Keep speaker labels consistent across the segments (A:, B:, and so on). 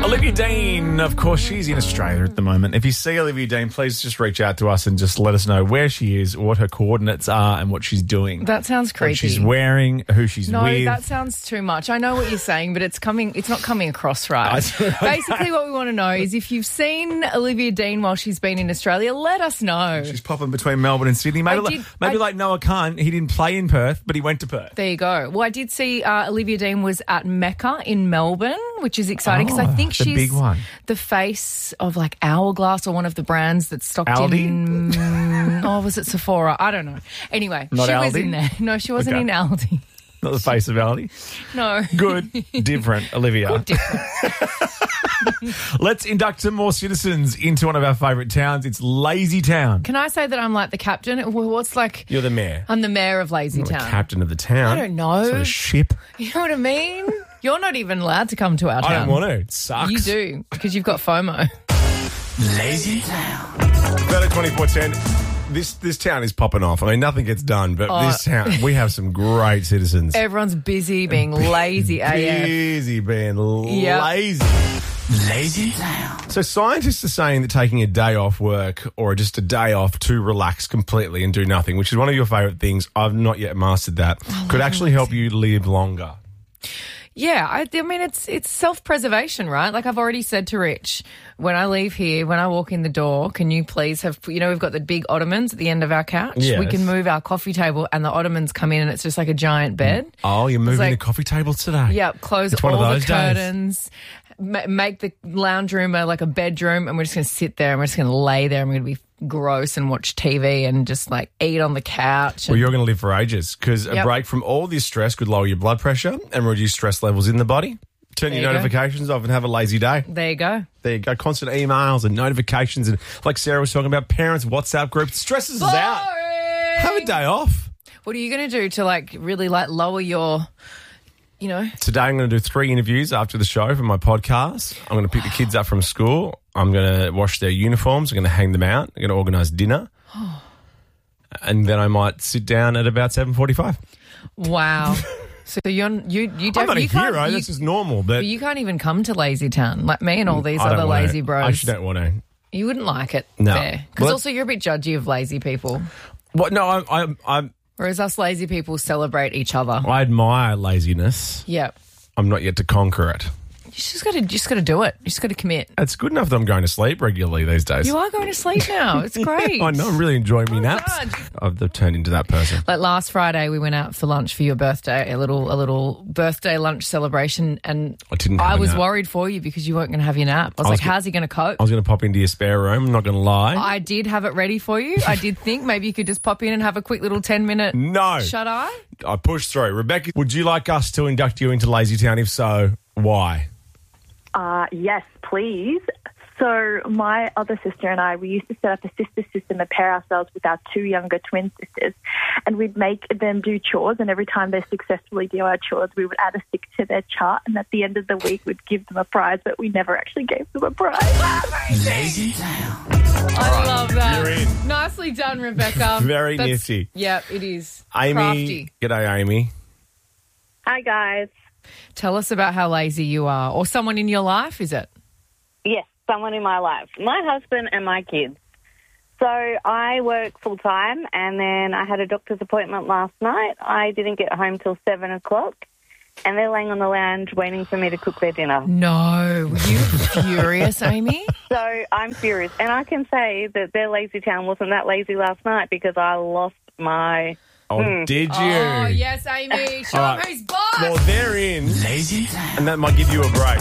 A: Olivia Dean, of course, she's in Australia at the moment. If you see Olivia Dean, please just reach out to us and just let us know where she is, what her coordinates are, and what she's doing.
B: That sounds creepy.
A: What she's wearing, who she's with.
B: No, that sounds too much. I know what you're saying, but it's not coming across right. Basically, what we want to know is if you've seen Olivia Dean while she's been in Australia, let us know.
A: She's popping between Melbourne and Sydney. Maybe like Noah Khan, he didn't play in Perth, but he went to Perth.
B: There you go. Well, I did see Olivia Dean was at Mecca in Melbourne, which is exciting because I think she's
A: big one.
B: The face of like Hourglass or one of the brands that's stocked
A: Aldi?
B: in... was it Sephora? I don't know. Anyway,
A: Not
B: she
A: Aldi?
B: was in there. No, she wasn't
A: Okay.
B: in Aldi.
A: Not the face of Aldi.
B: No.
A: Good, different, Olivia.
B: Good, different.
A: Let's induct some more citizens into one of our favourite towns. It's Lazy Town.
B: Can I say that I'm like the captain? What's like...
A: You're the mayor.
B: I'm the mayor of Lazy
A: You're the
B: Town.
A: captain of the town.
B: I don't know.
A: Sort of ship.
B: You know what I mean? You're not even allowed to come to our town.
A: I don't want to. It sucks.
B: You do, because you've got FOMO.
C: Lazy Town.
A: Better 2410. This town is popping off. I mean, nothing gets done, but this town, we have some great citizens.
B: Everyone's busy being lazy AF.
A: Busy being lazy.
C: Lazy Town.
A: So scientists are saying that taking a day off work or just a day off to relax completely and do nothing, which is one of your favourite things, I've not yet mastered that, could actually help you live longer.
B: Yeah, I mean, it's self-preservation, right? Like I've already said to Rich, when I leave here, when I walk in the door, can you please have, we've got the big ottomans at the end of our couch.
A: Yes.
B: We can move our coffee table and the ottomans come in and it's just like a giant bed.
A: Oh, you're moving
B: like-
A: the coffee table today?
B: Yeah, close
A: It's one
B: all
A: of
B: the
A: those days.
B: curtains, make the lounge room like a bedroom, and we're just going to sit there and we're just going to lay there and we're going to be gross and watch TV and just like eat on the couch.
A: Well, you're going to live for ages because a
B: Yep.
A: break from all this stress could lower your blood pressure and reduce stress levels in the body. Turn
B: There
A: your
B: you go.
A: notifications off and have a lazy day.
B: There you go.
A: There you go. Constant emails and notifications. And like Sarah was talking about, parents' WhatsApp groups. Stresses us out.
B: Boring.
A: Have a day off.
B: What are you going to do to like really like lower your,
A: Today I'm going to do 3 interviews after the show for my podcast. I'm going to pick the kids up from school. I'm going to wash their uniforms. I'm going to hang them out. I'm going to organise dinner. And then I might sit down at about 7:45.
B: Wow. So you
A: I'm not a
B: you can't-
A: hero.
B: you-
A: That's just normal. But
B: you can't even come to Lazy Town like me and all these
A: I don't
B: other
A: wanna.
B: lazy bros.
A: I actually don't want to.
B: You wouldn't like it
A: No.
B: there because
A: Well,
B: also you're a bit judgy of lazy people,
A: What? No, I'm
B: whereas us lazy people celebrate each other.
A: I admire laziness.
B: Yeah.
A: I'm not yet to conquer it.
B: You just got to do it. You just got to commit.
A: It's good enough that I'm going to sleep regularly these days.
B: You are going to sleep now. It's great.
A: I know. I'm really enjoying my naps.
B: done.
A: I've turned into that person.
B: Like last Friday, we went out for lunch for your birthday, a little birthday lunch celebration, and
A: I didn't have a
B: was
A: nap.
B: worried for you because you weren't going to have your nap. I was like, how's he going to cope?
A: I was going to pop into your spare room. I'm not going to lie.
B: I did have it ready for you. I did think maybe you could just pop in and have a quick little 10-minute
A: No.
B: shut eye.
A: I pushed through. Rebecca, would you like us to induct you into Lazy Town? If so, why?
D: Yes, please. So my other sister and I, we used to set up a sister system and pair ourselves with our 2 younger twin sisters, and we'd make them do chores, and every time they successfully do our chores, we would add a tick to their chart, and at the end of the week, we'd give them a prize, but we never actually gave them a prize.
C: Lazy Town.
B: I love that.
A: you're in.
B: Nicely done, Rebecca.
A: Very nifty.
B: Yeah, it is.
A: Amy,
B: Crafty.
A: g'day, Amy.
D: Hi, guys.
B: Tell us about how lazy you are, or someone in your life, is it?
E: Yes, someone in my life. My husband and my kids. So I work full-time, and then I had a doctor's appointment last night. I didn't get home till 7 o'clock, and they're laying on the lounge waiting for me to cook their dinner.
B: No. Were you furious, Amy?
E: So I'm furious. And I can say that their lazy town wasn't that lazy last night because I lost my...
A: Oh, did you?
B: Oh, yes, Amy. Show
A: All
B: them
A: right.
B: who's boss.
A: Well, they're in,
C: Lazy Town.
A: and that might give you a break.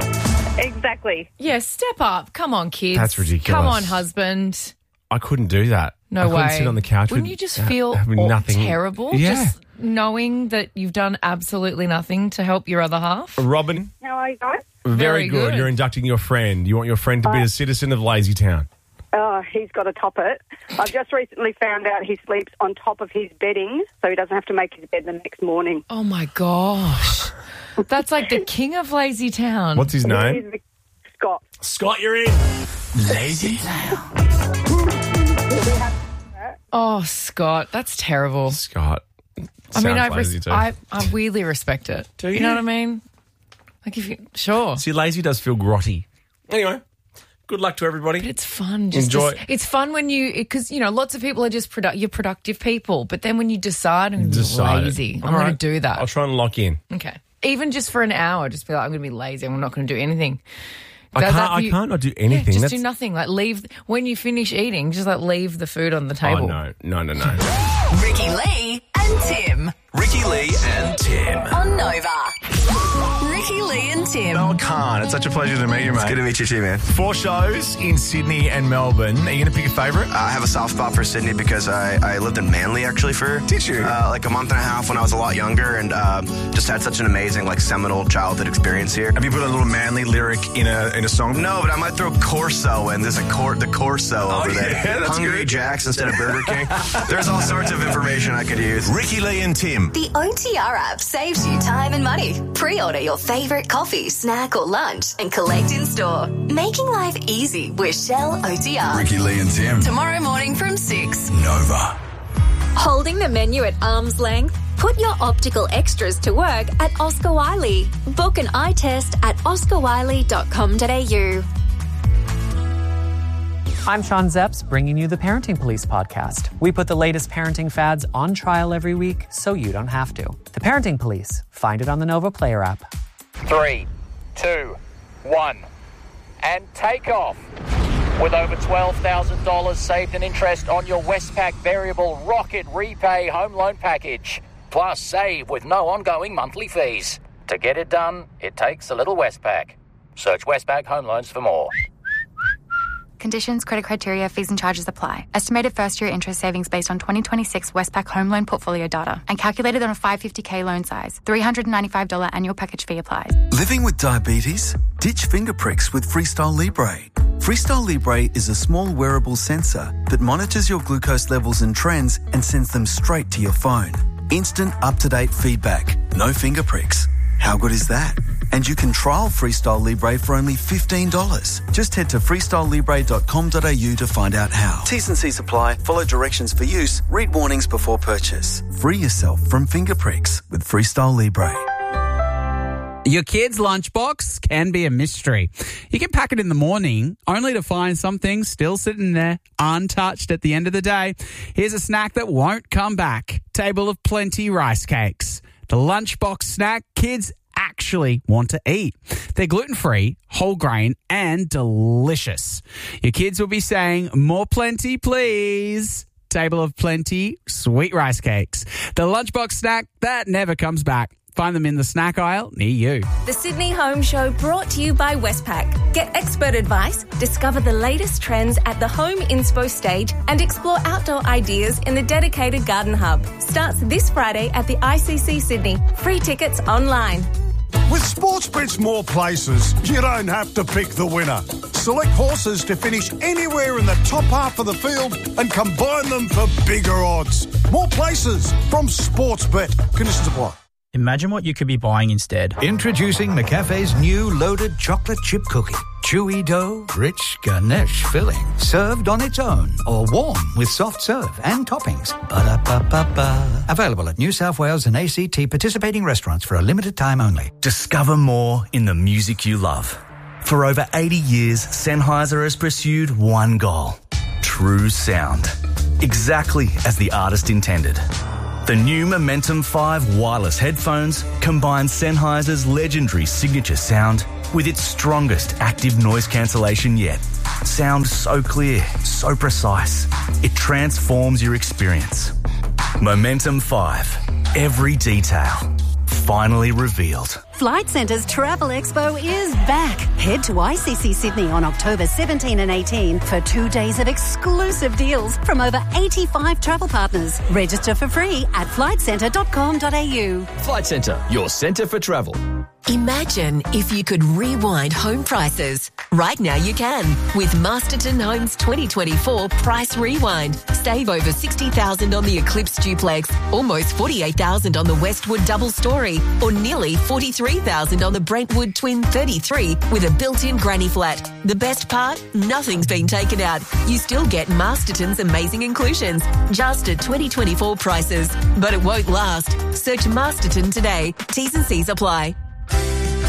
E: Exactly.
B: Yeah, step up. Come on, kids.
A: That's ridiculous.
B: Come on, husband.
A: I couldn't do that.
B: No
A: I couldn't
B: way.
A: sit on the couch.
B: Wouldn't
A: with-
B: you just feel
A: having nothing.
B: terrible?
A: Yeah.
B: Just knowing that you've done absolutely nothing to help your other half?
A: Robin,
E: How are you guys?
A: very good. You're inducting your friend. You want your friend to be a citizen of Lazy Town.
F: Oh, he's got to top it. I've just recently found out he sleeps on top of his bedding, so he doesn't have to make his bed the next morning.
B: Oh, my gosh. That's like the king of Lazy Town.
A: What's his name?
F: He's Scott.
A: Scott, you're in.
C: Lazy Town.
B: Oh, Scott, that's terrible.
A: Scott.
B: I mean,
A: Sounds lazy too.
B: I weirdly respect it.
A: Do you?
B: You know what I mean? Like if you, sure.
A: See, lazy does feel grotty. Anyway, good luck to everybody.
B: But it's fun. Just
A: Enjoy.
B: It's fun when because, lots of people are just you're productive people. But then when you decide I'm lazy, I'm going to do that.
A: I'll try and lock in.
B: Okay. Even just for an hour, just be like, I'm going to be lazy. I'm not going to do anything.
A: I can't not do anything.
B: Yeah, just do nothing. Like leave, when you finish eating, just like leave the food on the table.
A: Oh, no.
G: Ricky Lee and Tim.
H: Ricky Lee and Tim.
G: On Nova. Ricky Lee and Tim.
H: Noel Khan, it's such a pleasure to meet you, mate.
I: It's good to meet you too, man.
H: 4 shows in Sydney and Melbourne. Are you going to pick a favourite?
I: I have a soft spot for Sydney because I lived in Manly actually for
H: Did you?
I: Like a month and a half when I was a lot younger, and just had such an amazing seminal childhood experience here.
H: Have you put a little Manly lyric in a song?
I: No, but I might throw Corso in. There's the Corso over there.
H: Yeah, that's
I: Hungry
H: good.
I: Jacks instead of Burger King. There's all sorts of information I could use.
H: Ricky Lee and Tim.
G: The OTR app saves you time and money. Pre-order your favourite coffee, snack or lunch and collect in store. Making life easy with Shell OTR.
H: Ricky Lee and Tim.
G: Tomorrow morning from 6.
H: Nova.
J: Holding the menu at arm's length? Put your optical extras to work at Oscar Wiley. Book an eye test at oscarwiley.com.au.
K: I'm Sean Zepps, bringing you the Parenting Police podcast. We put the latest parenting fads on trial every week so you don't have to. The Parenting Police. Find it on the Nova Player app.
L: 3, 2, 1, and take off. With over $12,000 saved in interest on your Westpac Variable Rocket Repay Home Loan Package. Plus, save with no ongoing monthly fees. To get it done, it takes a little Westpac. Search Westpac Home Loans for more.
M: Conditions, credit criteria, fees and charges apply. Estimated first-year interest savings based on 2026 Westpac home loan portfolio data and calculated on a $550K loan size. $395 annual package fee applies.
N: Living with diabetes? Ditch finger pricks with Freestyle Libre. Freestyle Libre is a small wearable sensor that monitors your glucose levels and trends and sends them straight to your phone. Instant, up-to-date feedback. No finger pricks. How good is that? And you can trial Freestyle Libre for only $15. Just head to freestylelibre.com.au to find out how. T's and C's apply. Follow directions for use. Read warnings before purchase. Free yourself from finger pricks with Freestyle Libre.
O: Your kid's lunchbox can be a mystery. You can pack it in the morning only to find something still sitting there untouched at the end of the day. Here's a snack that won't come back. Table of Plenty rice cakes. The lunchbox snack kids actually want to eat. They're gluten-free, whole grain, and delicious. Your kids will be saying, "More Plenty, please." Table of Plenty sweet rice cakes. The lunchbox snack that never comes back. Find them in the snack aisle near you.
J: The Sydney Home Show brought to you by Westpac. Get expert advice, discover the latest trends at the Home Inspo stage and explore outdoor ideas in the dedicated Garden Hub. Starts this Friday at the ICC Sydney. Free tickets online.
P: With Sportsbet's more places, you don't have to pick the winner. Select horses to finish anywhere in the top half of the field and combine them for bigger odds. More places from Sportsbet. Conditions apply.
Q: Imagine what you could be buying instead.
R: Introducing McCafe's new loaded chocolate chip cookie. Chewy dough, rich ganache filling. Served on its own or warm with soft serve and toppings. Ba-da-ba-ba-ba. Available at New South Wales and ACT participating restaurants for a limited time only.
S: Discover more in the music you love. For over 80 years, Sennheiser has pursued one goal. True sound. Exactly as the artist intended. The new Momentum 5 wireless headphones combine Sennheiser's legendary signature sound with its strongest active noise cancellation yet. Sound so clear, so precise, it transforms your experience. Momentum 5. Every detail. Finally revealed.
T: Flight Centre's Travel Expo is back. Head to ICC Sydney on October 17 and 18 for 2 days of exclusive deals from over 85 travel partners. Register for free at flightcentre.com.au.
U: Flight Centre, your centre for travel.
G: Imagine if you could rewind home prices. Right now you can with Masterton Homes 2024 Price Rewind. Save over $60,000 on the Eclipse Duplex, almost $48,000 on the Westwood Double Story, or nearly $43,000 on the Brentwood Twin 33 with a built-in granny flat. The best part? Nothing's been taken out. You still get Masterton's amazing inclusions, just at 2024 prices. But it won't last. Search Masterton today. T's and C's apply.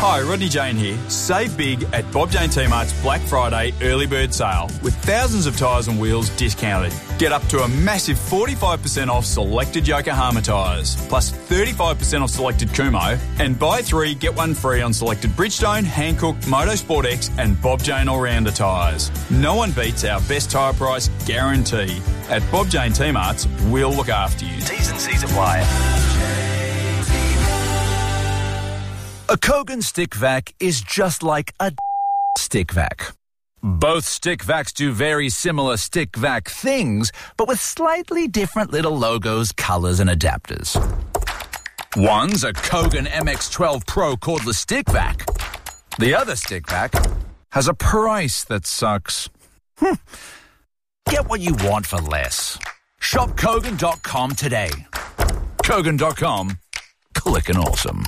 D: Hi, Rodney Jane here. Save big at Bob Jane T-Mart's Black Friday early bird sale with thousands of tyres and wheels discounted. Get up to a massive 45% off selected Yokohama tyres, plus 35% off selected Kumo, and buy 3, get 1 free on selected Bridgestone, Hankook, Motorsport X and Bob Jane All-Rounder tyres. No one beats our best tyre price guarantee. At Bob Jane T-Mart's, we'll look after you.
S: T's and C's apply. A Kogan stick vac is just like a stick vac. Both stick vacs do very similar stick vac things, but with slightly different little logos, colours and adapters. One's a Kogan MX-12 Pro cordless stick vac. The other stick vac has a price that sucks. Get what you want for less. Shop Kogan.com today. Kogan.com. Click and awesome.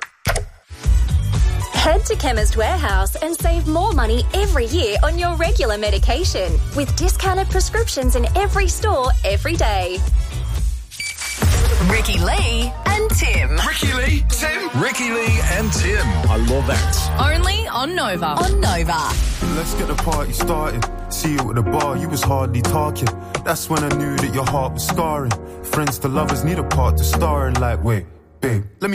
J: Head to Chemist Warehouse and save more money every year on your regular medication with discounted prescriptions in every store every day.
G: Ricky Lee and Tim.
C: Ricky Lee, Tim. Ricky Lee and Tim.
A: I love that.
B: Only on Nova.
G: On Nova.
V: Let's get the party started. See you at the bar, you was hardly talking. That's when I knew that your heart was scarring. Friends to lovers need a part to star in. Like, wait, babe, let me